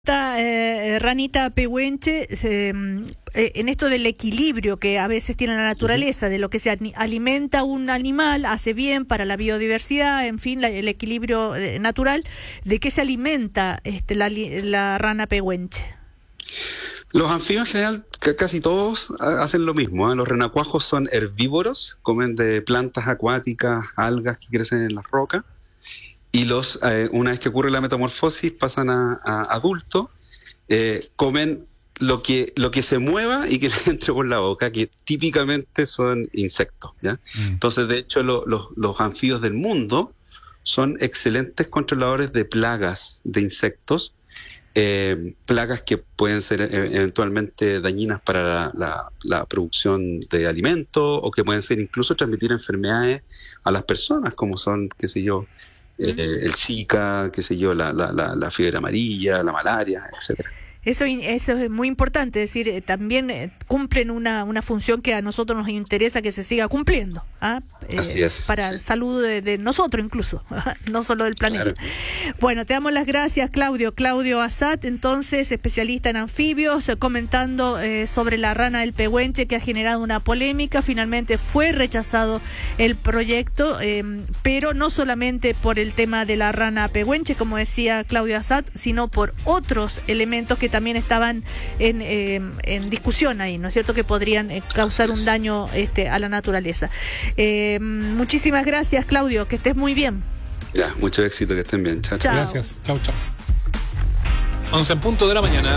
Ranita Pehuenche, en esto del equilibrio que a veces tiene la naturaleza, de lo que se alimenta un animal, hace bien para la biodiversidad, en fin, el equilibrio natural, ¿de qué se alimenta la rana pehuenche? Los anfibios en general, casi todos hacen lo mismo, ¿eh? Los renacuajos son herbívoros, comen de plantas acuáticas, algas que crecen en las rocas. Y una vez que ocurre la metamorfosis pasan a adultos, comen lo que se mueva y que le entre por la boca, que típicamente son insectos, ¿ya? Entonces, de hecho, los anfibios del mundo son excelentes controladores de plagas de insectos, plagas que pueden ser eventualmente dañinas para la producción de alimentos, o que pueden ser incluso transmitir enfermedades a las personas, como son, qué sé yo, el Zika, qué sé yo, la fiebre amarilla, la malaria, etcétera. Eso es muy importante, es decir, también cumplen una función que a nosotros nos interesa que se siga cumpliendo, Así es, para la salud de nosotros incluso, no solo del planeta. Claro. Bueno, te damos las gracias, Claudio Assad, entonces especialista en anfibios, comentando sobre la rana del pehuenche, que ha generado una polémica. Finalmente fue rechazado el proyecto, pero no solamente por el tema de la rana pehuenche, como decía Claudio Assad, sino por otros elementos que también estaban en discusión ahí, ¿no es cierto?, que podrían causar un daño a la naturaleza. Muchísimas gracias, Claudio, que estés muy bien. Ya, mucho éxito, que estén bien. Chao. Gracias, chao. 11 en punto de la mañana.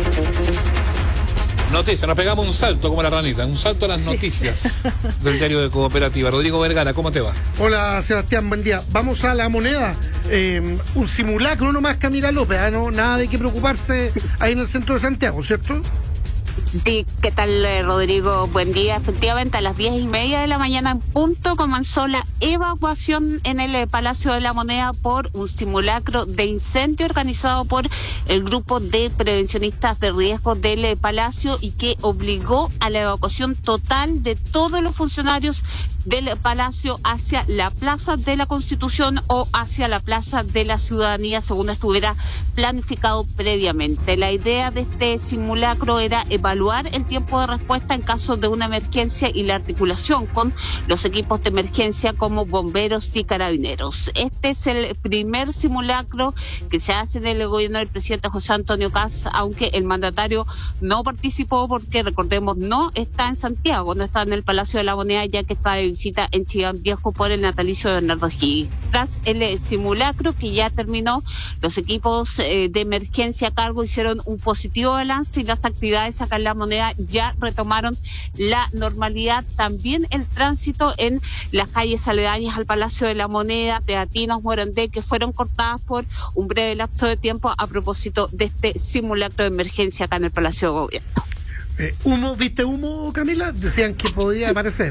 Noticias, nos pegamos un salto como la ranita, un salto a las noticias del diario de Cooperativa. Rodrigo Vergara, ¿cómo te va? Hola, Sebastián, buen día. Vamos a la moneda. Un simulacro nomás, Camila López, ¿no? Nada de qué preocuparse ahí en el centro de Santiago, ¿cierto? Sí, ¿qué tal, Rodrigo? Buen día. Efectivamente, a las 10:30 de la mañana en punto comenzó la evacuación en el Palacio de la Moneda por un simulacro de incendio organizado por el grupo de prevencionistas de riesgo del Palacio, y que obligó a la evacuación total de todos los funcionarios del Palacio hacia la Plaza de la Constitución o hacia la Plaza de la Ciudadanía, según estuviera planificado previamente. La idea de este simulacro era evaluar el tiempo de respuesta en caso de una emergencia y la articulación con los equipos de emergencia como bomberos y carabineros. Este es el primer simulacro que se hace en el gobierno del presidente José Antonio Kast, aunque el mandatario no participó porque, recordemos, no está en Santiago, no está en el Palacio de la Moneda, ya que está de visita en Chillán Viejo por el natalicio de Bernardo Higgins. Tras el simulacro, que ya terminó, los equipos de emergencia a cargo hicieron un positivo balance y las actividades acá en la Moneda ya retomaron la normalidad. También el tránsito en las calles aledañas al Palacio de la Moneda, Teatinos, Morandé, que fueron cortadas por un breve lapso de tiempo a propósito de este simulacro de emergencia acá en el Palacio de Gobierno. ¿Viste humo, Camila? Decían que podía aparecer.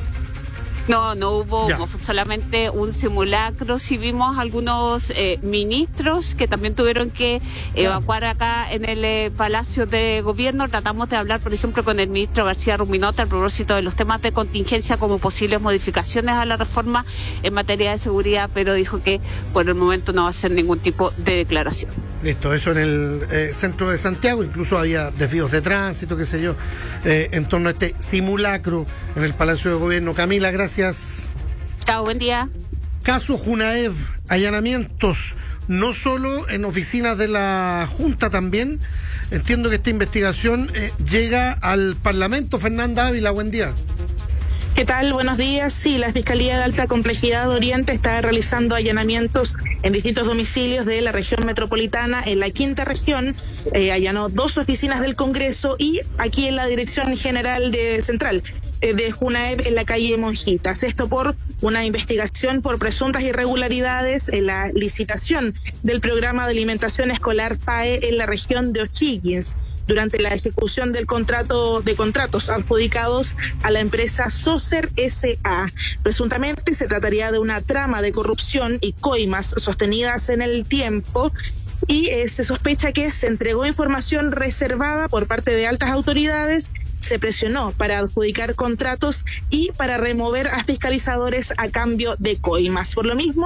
No hubo humo, fue solamente un simulacro. Sí vimos algunos ministros que también tuvieron que evacuar acá en el Palacio de Gobierno. Tratamos de hablar, por ejemplo, con el ministro García Ruminota a propósito de los temas de contingencia como posibles modificaciones a la reforma en materia de seguridad, pero dijo que por el momento no va a hacer ningún tipo de declaración. Listo, eso en el centro de Santiago. Incluso había desvíos de tránsito, qué sé yo, en torno a este simulacro en el Palacio de Gobierno. Camila, gracias. Chao, buen día. Caso Junaev, allanamientos, no solo en oficinas de la Junta, también. Entiendo que esta investigación llega al Parlamento. Fernanda Ávila, buen día. ¿Qué tal? Buenos días. Sí, la Fiscalía de Alta Complejidad de Oriente está realizando allanamientos en distintos domicilios de la región metropolitana. En la quinta región allanó 2 oficinas del Congreso y aquí en la Dirección General Central de Junaev en la calle Monjitas. Esto por una investigación por presuntas irregularidades en la licitación del programa de alimentación escolar PAE en la región de O'Higgins, durante la ejecución del contratos adjudicados a la empresa Socer S.A. Presuntamente se trataría de una trama de corrupción y coimas sostenidas en el tiempo, y se sospecha que se entregó información reservada por parte de altas autoridades, se presionó para adjudicar contratos y para remover a fiscalizadores a cambio de coimas. Por lo mismo,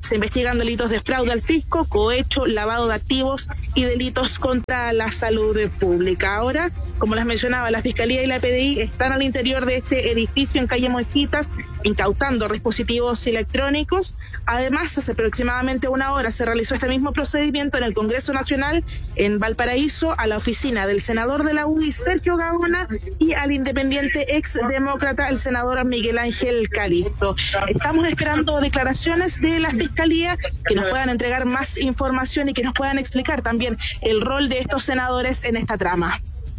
Se investigan delitos de fraude al fisco, cohecho, lavado de activos y delitos contra la salud pública. Ahora, como les mencionaba, la Fiscalía y la PDI están al interior de este edificio en calle Monchitas, incautando dispositivos electrónicos. Además, hace aproximadamente una hora se realizó este mismo procedimiento en el Congreso Nacional en Valparaíso, a la oficina del senador de la UDI, Sergio Gaona, y al independiente exdemócrata, el senador Miguel Ángel Calisto. Estamos esperando declaraciones de la Fiscalía que nos puedan entregar más información y que nos puedan explicar también el rol de estos senadores en esta trama.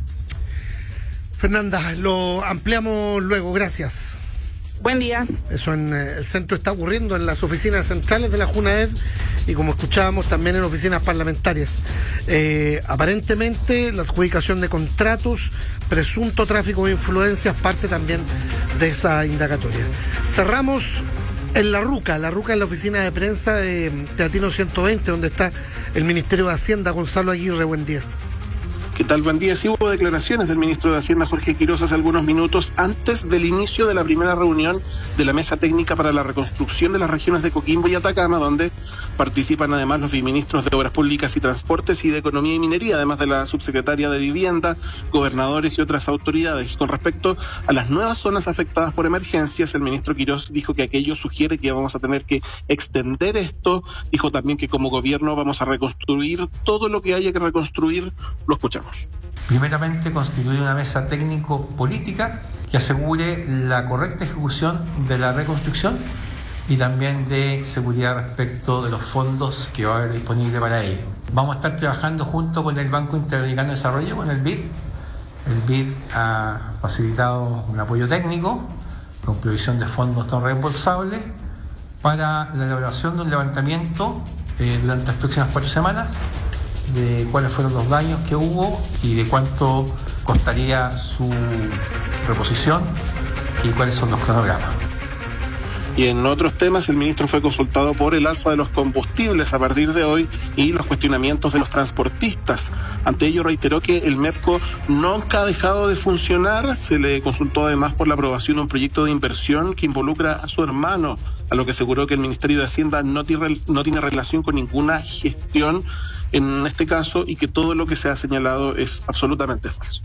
Fernanda, lo ampliamos luego, gracias. Buen día. Eso en el centro está ocurriendo en las oficinas centrales de la JUNAEV y, como escuchábamos, también en oficinas parlamentarias. Aparentemente la adjudicación de contratos, presunto tráfico de influencias, parte también de esa indagatoria. Cerramos en La Ruca es la oficina de prensa de Teatino 120, donde está el Ministerio de Hacienda. Gonzalo Aguirre, buen día. ¿Qué tal? Buen día. Sí, hubo declaraciones del ministro de Hacienda, Jorge Quiroz, hace algunos minutos antes del inicio de la primera reunión de la Mesa Técnica para la Reconstrucción de las regiones de Coquimbo y Atacama, donde participan además los viceministros de Obras Públicas y Transportes y de Economía y Minería, además de la subsecretaria de Vivienda, gobernadores y otras autoridades. Con respecto a las nuevas zonas afectadas por emergencias, el ministro Quiroz dijo que aquello sugiere que vamos a tener que extender esto. Dijo también que como gobierno vamos a reconstruir todo lo que haya que reconstruir. Lo escuchamos. Primeramente, constituir una mesa técnico-política que asegure la correcta ejecución de la reconstrucción y también de seguridad respecto de los fondos que va a haber disponible para ello. Vamos a estar trabajando junto con el Banco Interamericano de Desarrollo, con el BID. El BID ha facilitado un apoyo técnico con provisión de fondos no reembolsables para la elaboración de un levantamiento durante las próximas 4 semanas de cuáles fueron los daños que hubo y de cuánto costaría su reposición y cuáles son los cronogramas. Y en otros temas, el ministro fue consultado por el alza de los combustibles a partir de hoy y los cuestionamientos de los transportistas. Ante ello reiteró que el MEPCO nunca ha dejado de funcionar. Se le consultó además por la aprobación de un proyecto de inversión que involucra a su hermano, a lo que aseguró que el Ministerio de Hacienda no tiene relación con ninguna gestión en este caso y que todo lo que se ha señalado es absolutamente falso.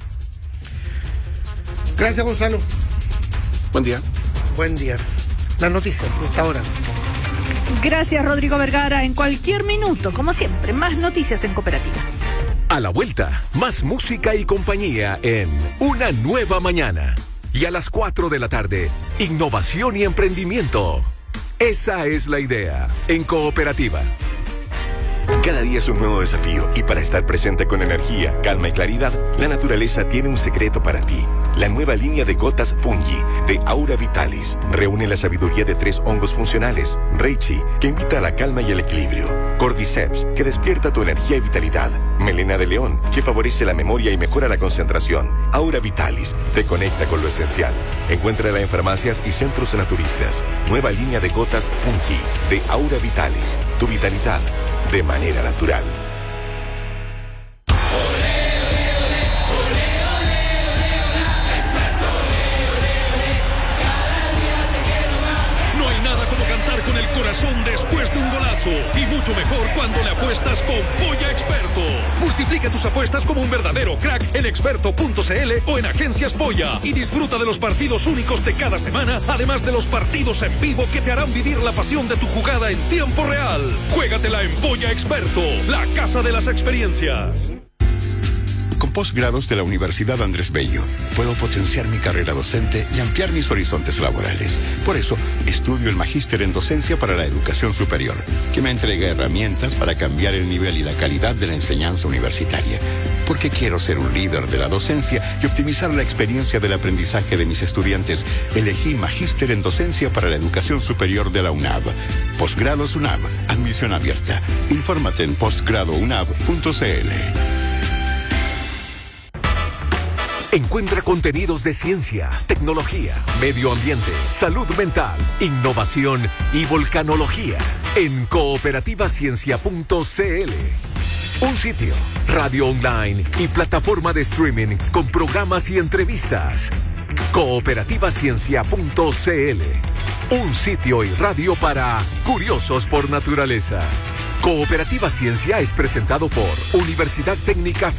Gracias, Gonzalo. Buen día. Buen día. Las noticias hasta ahora. Gracias, Rodrigo Vergara. En cualquier minuto, como siempre, más noticias en Cooperativa. A la vuelta, más música y compañía en Una Nueva Mañana. Y a las 4 de la tarde, innovación y emprendimiento. Esa es la idea en Cooperativa. Cada día es un nuevo desafío y para estar presente con energía, calma y claridad, la naturaleza tiene un secreto para ti. La nueva línea de gotas Fungi de Aura Vitalis reúne la sabiduría de 3 hongos funcionales. Reishi, que invita a la calma y el equilibrio. Cordyceps, que despierta tu energía y vitalidad. Melena de león, que favorece la memoria y mejora la concentración. Aura Vitalis, te conecta con lo esencial. Encuéntrala en farmacias y centros naturistas. Nueva línea de gotas Fungi de Aura Vitalis. Tu vitalidad de manera natural. No hay nada como cantar con el corazón después de un golazo. Y mucho mejor cuando le apuestas con Polla Experto. Multiplica tus apuestas como un verdadero crack en experto.cl o en Agencias Polla. Y disfruta de los partidos únicos de cada semana, además de los partidos en vivo que te harán vivir la pasión de tu jugada en tiempo real. Juégatela en Polla Experto, la casa de las experiencias. Con posgrados de la Universidad Andrés Bello, puedo potenciar mi carrera docente y ampliar mis horizontes laborales. Por eso, estudio el Magíster en Docencia para la Educación Superior, que me entrega herramientas para cambiar el nivel y la calidad de la enseñanza universitaria. Porque quiero ser un líder de la docencia y optimizar la experiencia del aprendizaje de mis estudiantes, elegí Magíster en Docencia para la Educación Superior de la UNAV. Posgrados UNAV, admisión abierta. Infórmate en postgradounab.cl. Encuentra contenidos de ciencia, tecnología, medio ambiente, salud mental, innovación y volcanología en cooperativaciencia.cl. Un sitio, radio online y plataforma de streaming con programas y entrevistas. cooperativaciencia.cl. Un sitio y radio para curiosos por naturaleza. Cooperativa Ciencia es presentado por Universidad Técnica